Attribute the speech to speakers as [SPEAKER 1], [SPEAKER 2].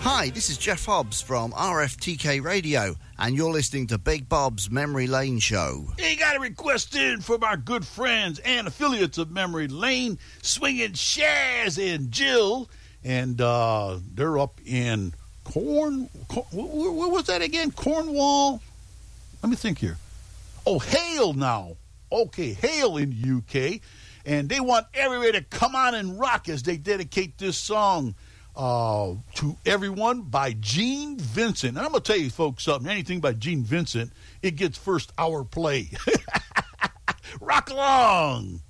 [SPEAKER 1] Hi, this is Jeff Hobbs from RFTK Radio, and you're listening to Big Bob's Memory Lane Show.
[SPEAKER 2] You got a request in from our good friends and affiliates of Memory Lane, Swinging Shaz and Jill, and they're up in what was that again? Cornwall? Let me think here. Oh, Hale now. Okay, Hale in the UK, and they want everybody to come on and rock as they dedicate this song to everyone by Gene Vincent. And I'm going to tell you folks something. Anything by Gene Vincent, it gets first hour play. Rock along.